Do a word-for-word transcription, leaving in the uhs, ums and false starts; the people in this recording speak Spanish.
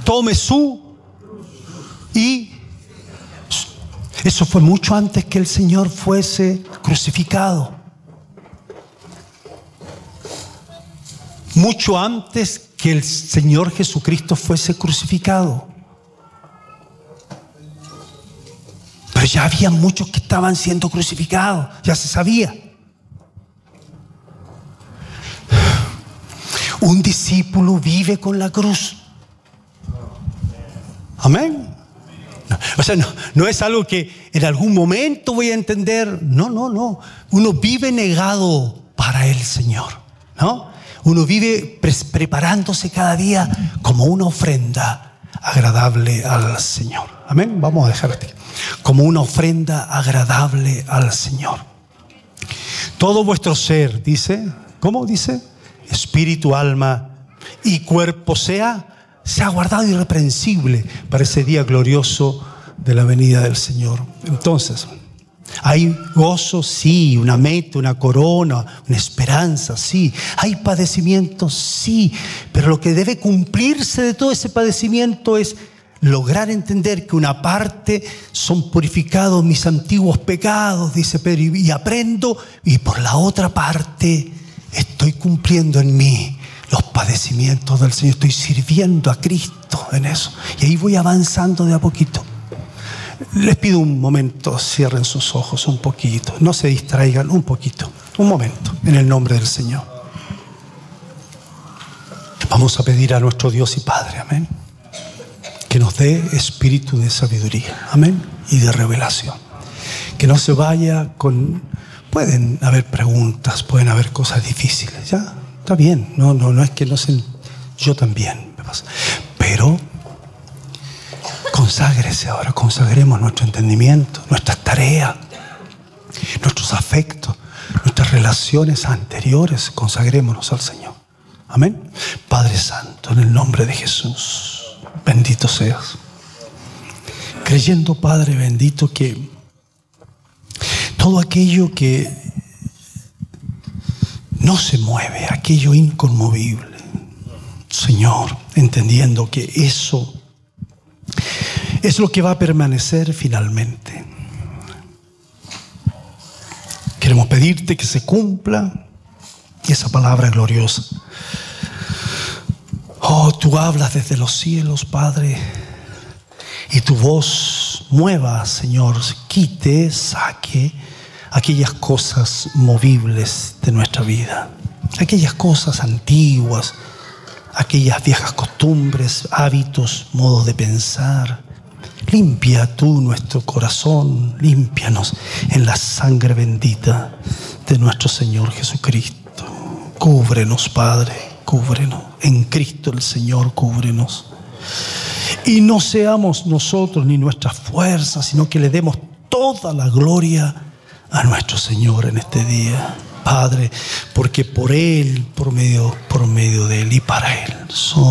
tome su y eso fue mucho antes que el Señor fuese crucificado. Mucho antes que el Señor Jesucristo fuese crucificado. Pero ya había muchos que estaban siendo crucificados, ya se sabía. Un discípulo vive con la cruz. Amén. No, o sea, no, no es algo que en algún momento voy a entender. No, no, no. Uno vive negado para el Señor, ¿no? Uno vive pre- preparándose cada día como una ofrenda agradable al Señor. Amén. Vamos a dejar aquí. Como una ofrenda agradable al Señor. Todo vuestro ser, dice, ¿cómo dice? Espíritu, alma y cuerpo sea, sea guardado irreprensible para ese día glorioso de la venida del Señor. Entonces, hay gozo, sí, una meta, una corona, una esperanza, sí. Hay padecimientos, sí. Pero lo que debe cumplirse de todo ese padecimiento es lograr entender que una parte son purificados mis antiguos pecados, dice Pedro, y aprendo, y por la otra parte estoy cumpliendo en mí los padecimientos del Señor. Estoy sirviendo a Cristo en eso. Y ahí voy avanzando de a poquito. Les pido un momento, cierren sus ojos un poquito, no se distraigan, un poquito, un momento, en el nombre del Señor. Vamos a pedir a nuestro Dios y Padre, amén, que nos dé espíritu de sabiduría, amén, y de revelación. Que no se vaya con... Pueden haber preguntas, pueden haber cosas difíciles, ya, está bien, no, no, no es que no se... Yo también me pasa, pero... Conságrese ahora, consagremos nuestro entendimiento, nuestras tareas, nuestros afectos, nuestras relaciones anteriores, consagrémonos al Señor. Amén. Padre Santo, en el nombre de Jesús, bendito seas. Creyendo, Padre bendito, que todo aquello que no se mueve, aquello inconmovible, Señor, entendiendo que eso es lo que va a permanecer finalmente. Queremos pedirte que se cumpla esa palabra gloriosa. Oh, tú hablas desde los cielos, Padre, y tu voz mueva, Señor, quite, saque aquellas cosas movibles de nuestra vida, aquellas cosas antiguas, aquellas viejas costumbres, hábitos, modos de pensar. Limpia tú nuestro corazón, límpianos en la sangre bendita de nuestro Señor Jesucristo. Cúbrenos, Padre, cúbrenos. En Cristo el Señor, cúbrenos. Y no seamos nosotros ni nuestras fuerzas, sino que le demos toda la gloria a nuestro Señor en este día. Padre, porque por Él, por medio, por medio de Él y para Él somos